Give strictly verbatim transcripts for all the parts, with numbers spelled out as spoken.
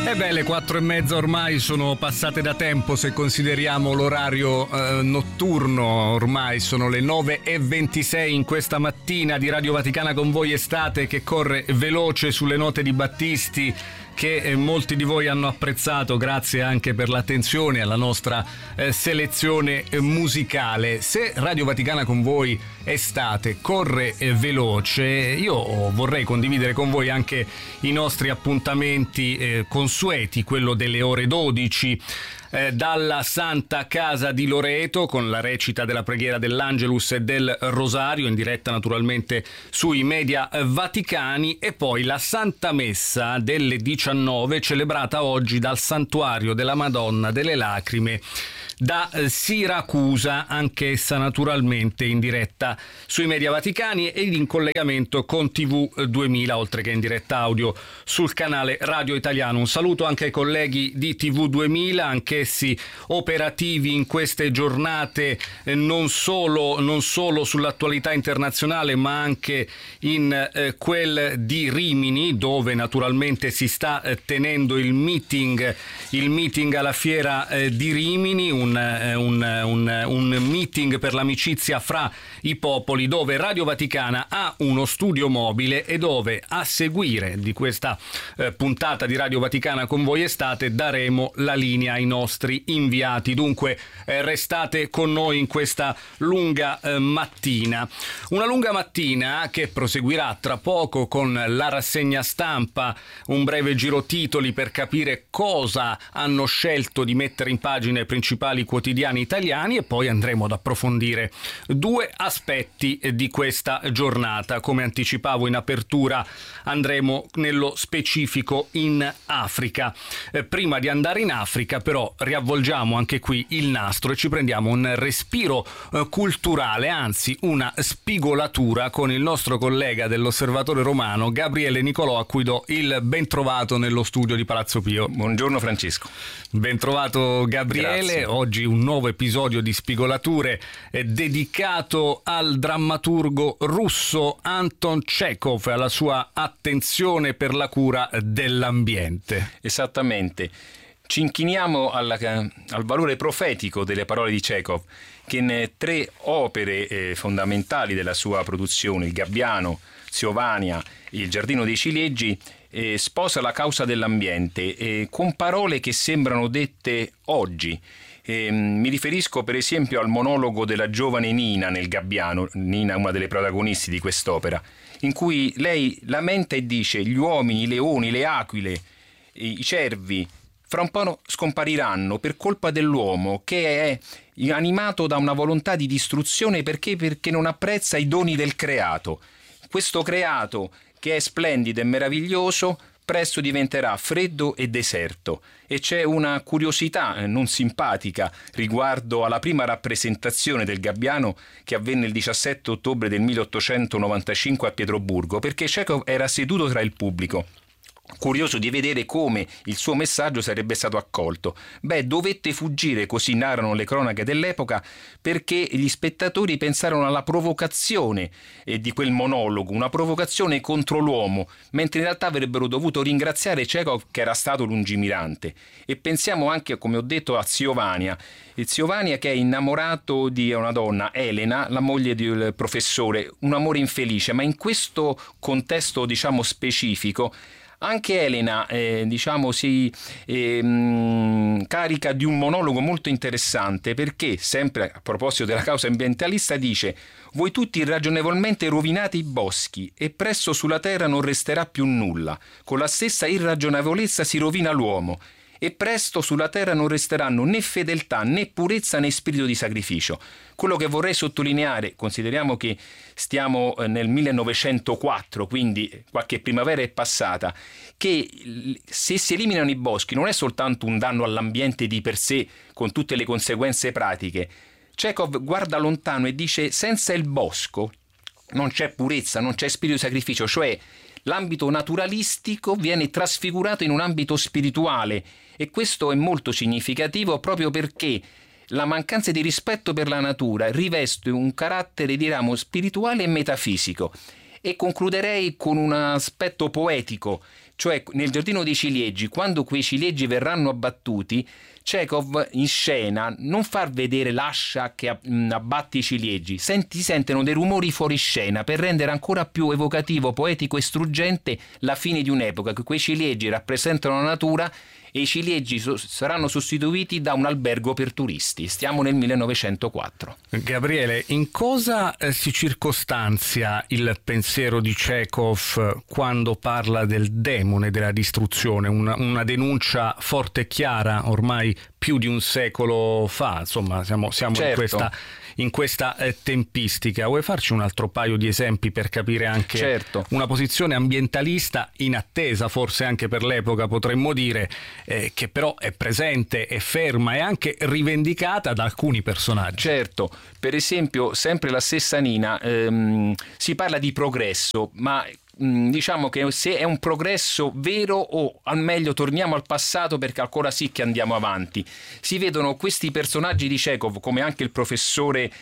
E beh, le quattro e mezza ormai sono passate da tempo se consideriamo l'orario eh, notturno. Ormai sono le nove e ventisei in questa mattina di Radio Vaticana con voi estate, che corre veloce sulle note di Battisti, che eh, molti di voi hanno apprezzato. Grazie anche per l'attenzione alla nostra eh, selezione eh, musicale. Se Radio Vaticana con voi estate corre eh, veloce, io vorrei condividere con voi anche i nostri appuntamenti eh, consueti, quello delle ore dodici. Eh, dalla Santa Casa di Loreto, con la recita della preghiera dell'Angelus e del Rosario, in diretta naturalmente sui media vaticani, e poi la Santa Messa delle diciannove, celebrata oggi dal Santuario della Madonna delle Lacrime da Siracusa, anch'essa naturalmente in diretta sui media vaticani ed in collegamento con T V duemila, oltre che in diretta audio sul canale Radio Italiano. Un saluto anche ai colleghi di T V duemila, anch'essi operativi in queste giornate, eh, non solo, non solo sull'attualità internazionale, ma anche in eh, quel di Rimini, dove naturalmente si sta eh, tenendo il meeting, il meeting alla Fiera eh, di Rimini, un Un, un, un meeting per l'amicizia fra i popoli, dove Radio Vaticana ha uno studio mobile e dove a seguire di questa eh, puntata di Radio Vaticana con voi estate daremo la linea ai nostri inviati. Dunque eh, restate con noi in questa lunga eh, mattina, una lunga mattina che proseguirà tra poco con la rassegna stampa, un breve giro titoli per capire cosa hanno scelto di mettere in pagina i principali quotidiani italiani, e poi andremo ad approfondire due aspetti di questa giornata. Come anticipavo in apertura, andremo nello specifico in Africa. Eh, prima di andare in Africa però riavvolgiamo anche qui il nastro e ci prendiamo un respiro eh, culturale, anzi una spigolatura, con il nostro collega dell'Osservatore Romano Gabriele Nicolò, a cui do il ben trovato nello studio di Palazzo Pio. Buongiorno Francesco. Ben trovato Gabriele. Grazie. Oggi un nuovo episodio di Spigolature eh, dedicato al drammaturgo russo Anton Chekhov e alla sua attenzione per la cura dell'ambiente. Esattamente. Ci inchiniamo alla, al valore profetico delle parole di Chekhov, che in tre opere eh, fondamentali della sua produzione, Il Gabbiano, Ziovania, Il Giardino dei Ciliegi, eh, sposa la causa dell'ambiente eh, con parole che sembrano dette oggi. Eh, mi riferisco per esempio al monologo della giovane Nina nel Gabbiano, Nina una delle protagonisti di quest'opera, in cui lei lamenta e dice: gli uomini, i leoni, le aquile, i cervi fra un po' scompariranno per colpa dell'uomo, che è animato da una volontà di distruzione perché, perché non apprezza i doni del creato. Questo creato, che è splendido e meraviglioso, presto diventerà freddo e deserto. E c'è una curiosità non simpatica riguardo alla prima rappresentazione del Gabbiano, che avvenne il diciassette ottobre del milleottocentonovantacinque a Pietroburgo, perché Chekhov era seduto tra il pubblico, curioso di vedere come il suo messaggio sarebbe stato accolto. Beh, dovette fuggire, così narrano le cronache dell'epoca, perché gli spettatori pensarono alla provocazione eh, di quel monologo, una provocazione contro l'uomo, mentre in realtà avrebbero dovuto ringraziare Chekhov, che era stato lungimirante. E pensiamo anche, come ho detto, a Ziovania. Il Ziovania, che è innamorato di una donna, Elena, la moglie del professore, un amore infelice, ma in questo contesto, diciamo, specifico, anche Elena eh, diciamo si eh, mh, carica di un monologo molto interessante, perché, sempre a proposito della causa ambientalista, dice: voi tutti irragionevolmente rovinate i boschi e presto sulla terra non resterà più nulla. Con la stessa irragionevolezza si rovina l'uomo e presto sulla terra non resteranno né fedeltà, né purezza, né spirito di sacrificio. Quello che vorrei sottolineare, consideriamo che stiamo nel millenovecentoquattro, quindi qualche primavera è passata, che se si eliminano i boschi non è soltanto un danno all'ambiente di per sé, con tutte le conseguenze pratiche. Chekhov guarda lontano e dice: senza il bosco non c'è purezza, non c'è spirito di sacrificio, cioè l'ambito naturalistico viene trasfigurato in un ambito spirituale, e questo è molto significativo proprio perché la mancanza di rispetto per la natura riveste un carattere, diciamo, spirituale e metafisico. E concluderei con un aspetto poetico, Cioè nel Giardino dei Ciliegi, quando quei ciliegi verranno abbattuti, Chekhov in scena non fa vedere l'ascia che abbatte i ciliegi, senti, si sentono dei rumori fuori scena per rendere ancora più evocativo, poetico e struggente la fine di un'epoca, che quei ciliegi rappresentano la natura e i ciliegi so- saranno sostituiti da un albergo per turisti. Stiamo nel millenovecentoquattro. Gabriele, in cosa eh, si circostanzia il pensiero di Chekhov quando parla del demone della distruzione? Una, una denuncia forte e chiara ormai più di un secolo fa, insomma siamo, siamo certo. in questa, in questa eh, tempistica. Vuoi farci un altro paio di esempi per capire anche certo. una posizione ambientalista inattesa forse anche per l'epoca, potremmo dire, eh, che però è presente, è ferma e anche rivendicata da alcuni personaggi? Certo, per esempio sempre la stessa Nina, ehm, si parla di progresso, ma diciamo che se è un progresso vero o al meglio torniamo al passato, perché ancora sì che andiamo avanti. Si vedono questi personaggi di Chekhov, come anche il professore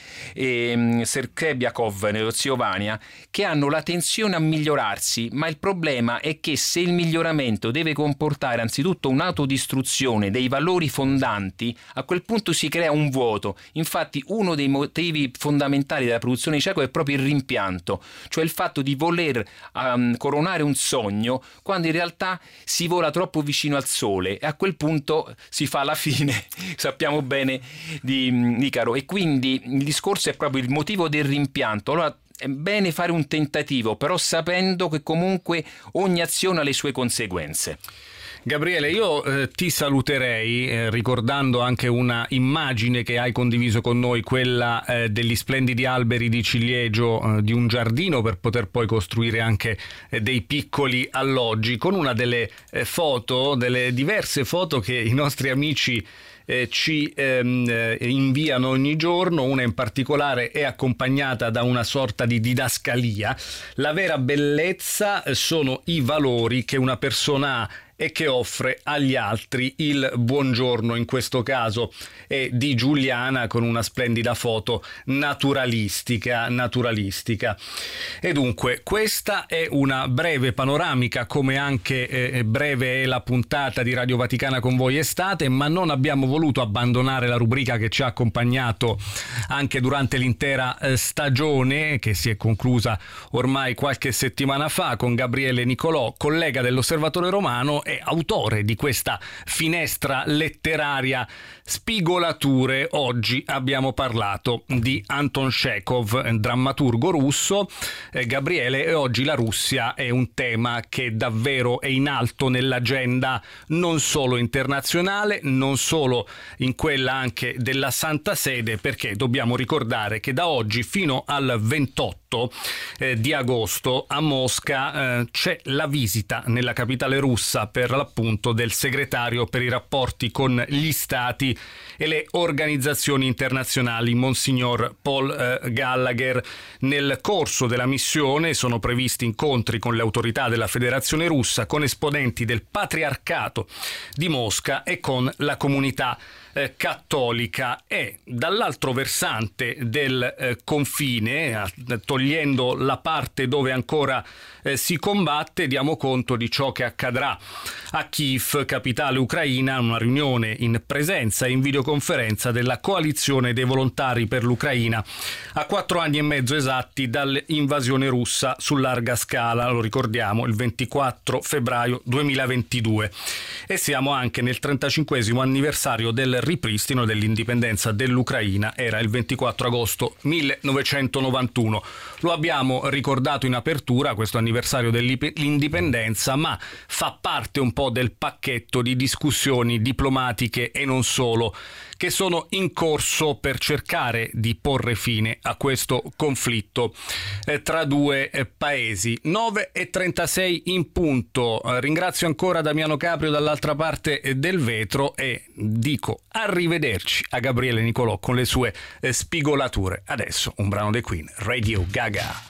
eh, Serkebiakov nello Zio Vania, che hanno la tensione a migliorarsi, ma il problema è che se il miglioramento deve comportare anzitutto un'autodistruzione dei valori fondanti, a quel punto si crea un vuoto. Infatti uno dei motivi fondamentali della produzione di Chekhov è proprio il rimpianto, cioè il fatto di voler Um, coronare un sogno quando in realtà si vola troppo vicino al sole, e a quel punto si fa la fine sappiamo bene di um, Icaro. E quindi il discorso è proprio il motivo del rimpianto. Allora è bene fare un tentativo, però sapendo che comunque ogni azione ha le sue conseguenze. Gabriele, io eh, ti saluterei eh, ricordando anche una immagine che hai condiviso con noi, quella eh, degli splendidi alberi di ciliegio eh, di un giardino, per poter poi costruire anche eh, dei piccoli alloggi, con una delle eh, foto, delle diverse foto che i nostri amici Eh, ci ehm, eh, inviano ogni giorno. Una in particolare è accompagnata da una sorta di didascalia. La vera bellezza sono i valori che una persona ha e che offre agli altri. Il buongiorno in questo caso è di Giuliana, con una splendida foto naturalistica naturalistica. E dunque questa è una breve panoramica, come anche eh, breve è la puntata di Radio Vaticana con voi estate, ma non abbiamo voluto abbandonare la rubrica che ci ha accompagnato anche durante l'intera eh, stagione, che si è conclusa ormai qualche settimana fa, con Gabriele Nicolò, collega dell'Osservatore Romano e autore di questa finestra letteraria Spigolature. Oggi abbiamo parlato di Anton Chekhov, drammaturgo russo. Eh, Gabriele, e oggi la Russia è un tema che davvero è in alto nell'agenda non solo internazionale, non solo in quella anche della Santa Sede, perché dobbiamo ricordare che da oggi fino al ventotto eh, di agosto a Mosca eh, c'è la visita nella capitale russa, per l'appunto, del segretario per i rapporti con gli stati e le organizzazioni internazionali, Monsignor Paul eh, Gallagher. Nel corso della missione sono previsti incontri con le autorità della Federazione Russa, con esponenti del Patriarcato di Mosca e con la comunità eh, cattolica. E dall'altro versante del eh, confine, eh, togliendo la parte dove ancora eh, si combatte, diamo conto di ciò che accadrà a Kiev, capitale ucraina, una riunione in presenza e in videoconferenza della coalizione dei volontari per l'Ucraina, a quattro anni e mezzo esatti dall'invasione russa su larga scala, lo ricordiamo, il ventiquattro febbraio duemilaventidue. E siamo anche nel trentacinquesimo anniversario del ripristino dell'indipendenza dell'Ucraina, era il ventiquattro agosto millenovecentonovantuno. Lo abbiamo ricordato in apertura, questo anniversario dell'indipendenza, ma fa parte un po' del pacchetto di discussioni diplomatiche e non solo che sono in corso per cercare di porre fine a questo conflitto eh, tra due eh, paesi. nove e trentasei in punto. Eh, ringrazio ancora Damiano Caprio dall'altra parte eh, del vetro e dico arrivederci a Gabriele Nicolò con le sue eh, spigolature. Adesso un brano dei Queen, Radio Gaga.